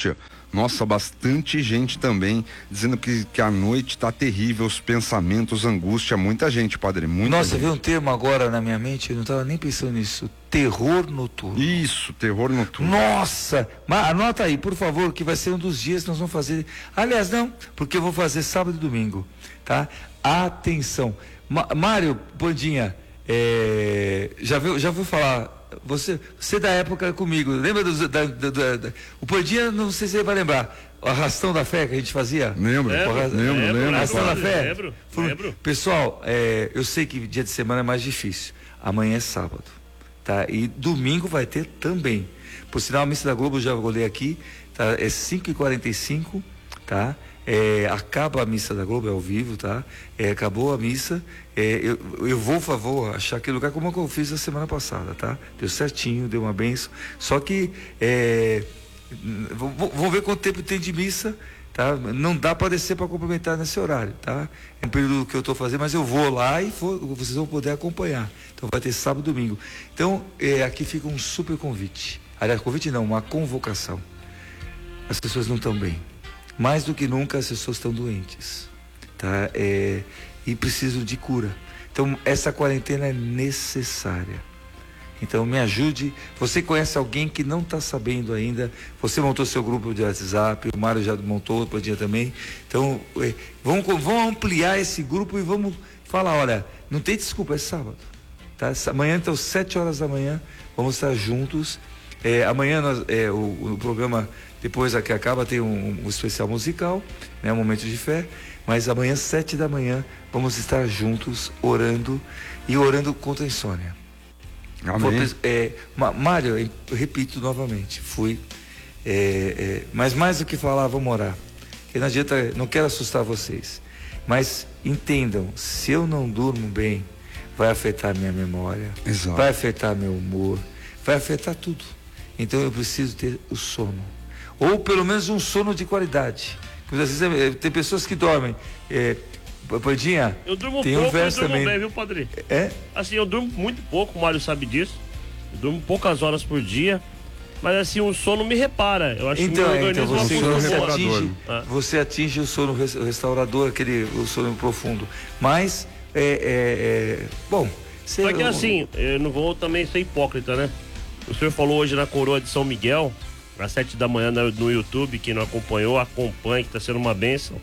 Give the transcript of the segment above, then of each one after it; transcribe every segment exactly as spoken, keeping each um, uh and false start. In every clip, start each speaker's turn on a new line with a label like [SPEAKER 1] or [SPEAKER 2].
[SPEAKER 1] angústia. Nossa, bastante gente também dizendo que, que a noite tá terrível, os pensamentos, angústia, muita gente, padre, muita
[SPEAKER 2] Nossa,
[SPEAKER 1] gente.
[SPEAKER 2] veio um termo agora na minha mente, eu não estava nem pensando nisso, terror noturno.
[SPEAKER 1] Isso, terror noturno.
[SPEAKER 2] Nossa, mas anota aí, por favor, que vai ser um dos dias que nós vamos fazer, aliás não, porque eu vou fazer sábado e domingo, tá? Atenção, Ma- Mário Pandinha, é, já viu, já viu falar... Você, você da época comigo, lembra do, da, da, da, da, o Pandinha, não sei se você vai lembrar, o arrastão da fé que a gente fazia?
[SPEAKER 1] Lembro,
[SPEAKER 2] Lembro,
[SPEAKER 1] lembro, lembro. lembro
[SPEAKER 2] arrastão da
[SPEAKER 1] claro.
[SPEAKER 2] fé?
[SPEAKER 3] Lembro,
[SPEAKER 2] Foi,
[SPEAKER 3] lembro.
[SPEAKER 2] Pessoal, é, eu sei que dia de semana é mais difícil, amanhã é sábado, tá? E domingo vai ter também, por sinal a missa da Globo, eu já olhei aqui, tá? É cinco e quarenta e cinco, tá? É, acaba a missa da Globo, é ao vivo, tá? É, acabou a missa, é, eu, eu vou, por favor, achar aquele lugar como eu fiz a semana passada, tá? Deu certinho, deu uma benção, só que é, vamos ver quanto tempo tem de missa, tá? Não dá para descer para complementar nesse horário, tá? É um período que eu estou fazendo, mas eu vou lá e for, vocês vão poder acompanhar, então vai ter sábado e domingo. Então, é, aqui fica um super convite, aliás, convite não, uma convocação. As pessoas não estão bem. Mais do que nunca as pessoas estão doentes, tá? É, e precisam de cura. Então essa quarentena é necessária. Então me ajude. Você conhece alguém que não está sabendo ainda? Você montou seu grupo de WhatsApp, o Mário já montou, o Padinha também. Então é, vamos, vamos ampliar esse grupo e vamos falar, olha, não tem desculpa, é sábado, tá? Amanhã então sete horas da manhã vamos estar juntos. É, amanhã nós, é, o, o programa depois que acaba tem um, um especial musical, né, um momento de fé, mas amanhã sete da manhã vamos estar juntos orando e orando contra a insônia.
[SPEAKER 1] Amém.
[SPEAKER 2] É, Mário, eu repito novamente, fui, é, é, mas mais do que falar, vamos orar. Que não adianta, não quero assustar vocês, mas entendam, se eu não durmo bem, vai afetar minha memória,
[SPEAKER 1] Exato.
[SPEAKER 2] vai afetar meu humor, vai afetar tudo. Então eu preciso ter o sono. Ou pelo menos um sono de qualidade. Porque às vezes é, tem pessoas que dormem. É, Pandinha,
[SPEAKER 3] eu durmo
[SPEAKER 2] tem
[SPEAKER 3] pouco,
[SPEAKER 2] um verso
[SPEAKER 3] eu durmo
[SPEAKER 2] também.
[SPEAKER 3] bem, viu, padre?
[SPEAKER 2] É?
[SPEAKER 3] Assim, eu durmo muito pouco, o Mário sabe disso. Eu durmo poucas horas por dia. Mas assim, o sono me repara. Eu acho
[SPEAKER 2] Então,
[SPEAKER 3] que meu
[SPEAKER 2] é, então
[SPEAKER 3] organismo
[SPEAKER 2] você,
[SPEAKER 3] acostuma.
[SPEAKER 2] você, atinge,
[SPEAKER 3] Ah.
[SPEAKER 2] você atinge o sono restaurador, aquele, o sono profundo. Mas, é, é, é, bom... Você,
[SPEAKER 3] Só que assim, eu não vou também ser hipócrita, né? O senhor falou hoje na Coroa de São Miguel, às sete da manhã no YouTube, quem não acompanhou, acompanhe, que está sendo uma bênção.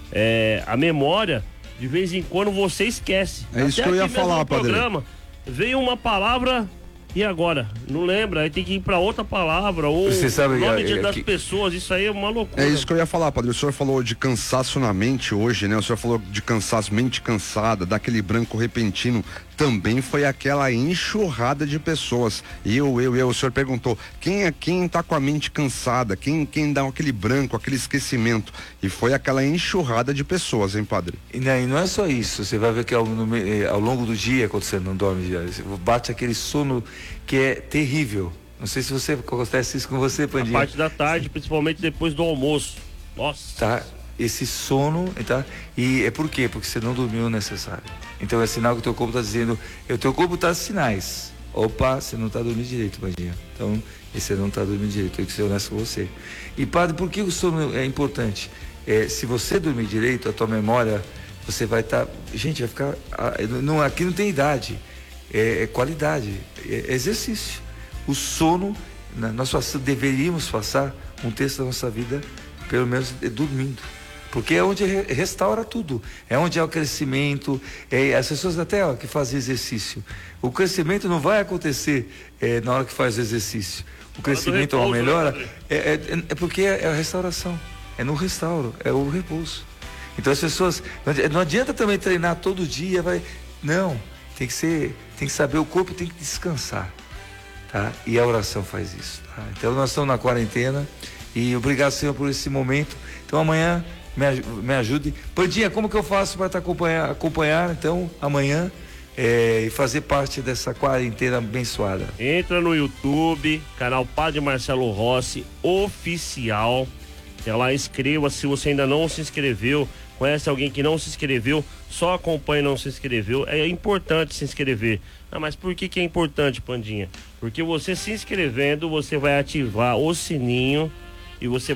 [SPEAKER 3] É, a memória, de vez em quando você esquece.
[SPEAKER 1] É isso
[SPEAKER 3] Até
[SPEAKER 1] que eu ia
[SPEAKER 3] aqui mesmo
[SPEAKER 1] falar,
[SPEAKER 3] no
[SPEAKER 1] padre.
[SPEAKER 3] programa, veio uma palavra e agora? Não lembra, aí tem que ir para outra palavra, ou
[SPEAKER 2] Você sabe,
[SPEAKER 3] o nome
[SPEAKER 2] é,
[SPEAKER 3] de,
[SPEAKER 2] é,
[SPEAKER 3] das
[SPEAKER 2] que...
[SPEAKER 3] pessoas, isso aí é uma loucura.
[SPEAKER 1] É isso que eu ia falar, padre. O senhor falou de cansaço na mente hoje, né? O senhor falou de cansaço, mente cansada, daquele branco repentino. Também foi aquela enxurrada de pessoas. Eu, eu, eu. O senhor perguntou, quem é quem tá com a mente cansada? Quem, quem dá aquele branco, aquele esquecimento? E foi aquela enxurrada de pessoas, hein, padre?
[SPEAKER 2] E não, e não é só isso. Você vai ver que ao, no, ao longo do dia, quando você não dorme, bate aquele sono que é terrível. Não sei se você acontece isso com você, Pandinha.
[SPEAKER 3] A parte da tarde, principalmente depois do almoço. Nossa.
[SPEAKER 2] Tá? Esse sono, tá? E é por quê? Porque você não dormiu o necessário. Então é sinal que o teu corpo está dizendo, o teu corpo está sinais. Opa, você não está dormindo direito, Pandinha. Então, você não está dormindo direito, tem que ser honesto com você. E padre, por que o sono é importante? É, se você dormir direito, a tua memória, você vai estar, tá, gente, vai ficar, não, aqui não tem idade, é, é qualidade, é exercício. O sono, nós deveríamos passar um terço da nossa vida, pelo menos, dormindo. Porque é onde restaura tudo, é onde há o crescimento, é, as pessoas até ó, que fazem exercício, o crescimento não vai acontecer é, na hora que faz o exercício, o crescimento ou a melhora, é, é, é porque é a restauração, é no restauro, é o repouso. Então as pessoas, não adianta também treinar todo dia, vai, não, tem que ser, tem que saber, o corpo tem que descansar, tá? E a oração faz isso, tá? Então nós estamos na quarentena e obrigado, Senhor, por esse momento. Então amanhã Me, me ajude. Pandinha, como que eu faço para te acompanhar, acompanhar então amanhã é, e fazer parte dessa quarentena abençoada?
[SPEAKER 3] Entra no YouTube, canal Padre Marcelo Rossi Oficial. Até lá, inscreva-se se você ainda não se inscreveu. Conhece alguém que não se inscreveu? Só acompanha e não se inscreveu. É importante se inscrever. Ah, mas por que que é importante, Pandinha? Porque você se inscrevendo, você vai ativar o sininho e você